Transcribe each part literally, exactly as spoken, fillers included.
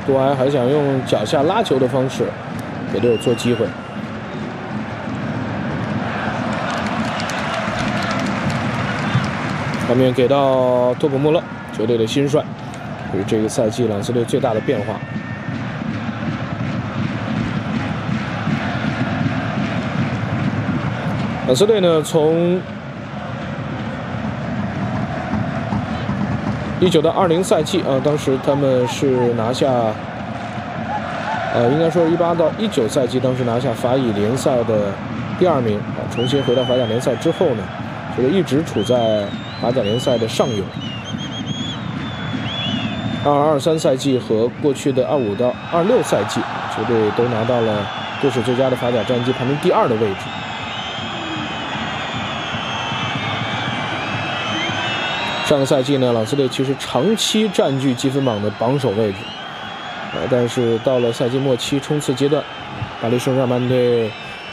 杜埃还想用脚下拉球的方式给队友做机会。画面给到托普穆勒，球队的新帅，这是这个赛季朗斯队最大的变化。朗斯队呢，从一九到二零赛季啊，当时他们是拿下，呃，应该说一八到一九赛季，当时拿下法乙联赛的第二名啊。重新回到法甲联赛之后呢，这个一直处在法甲联赛的上游。二二二三赛季和过去的二五到二六赛季，球队都拿到了队史最佳的法甲战绩，排名第二的位置。上个赛季呢，朗斯队其实长期占据积分榜的榜首位置，呃，但是到了赛季末期冲刺阶段，巴黎圣日耳曼队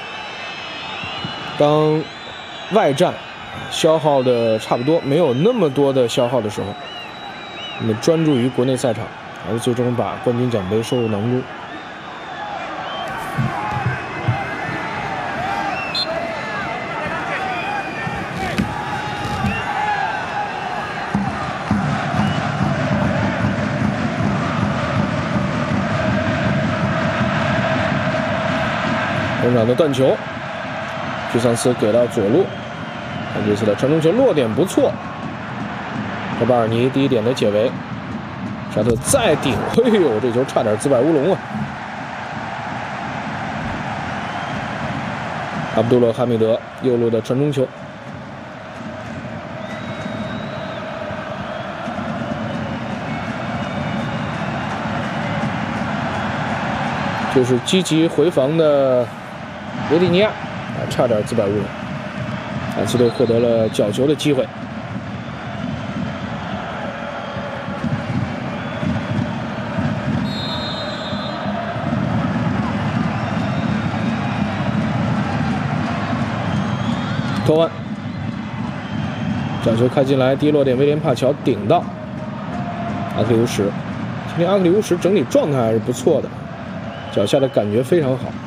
当外战消耗的差不多，没有那么多的消耗的时候，那么专注于国内赛场，还是最终把冠军奖杯收入囊中。中场的断球，居桑斯给到左路，看这次的传中球落点不错。和巴尔尼第一点的解围，沙特再顶，哎呦，这球差点自摆乌龙啊！阿卜杜勒哈密德右路的传中球，就是积极回防的维蒂尼亚啊，差点自摆乌龙。朗斯队获得了角球的机会。托万，角球开进来，低落点威廉帕乔顶到阿克里乌什。今天阿克里乌什整体状态还是不错的，脚下的感觉非常好。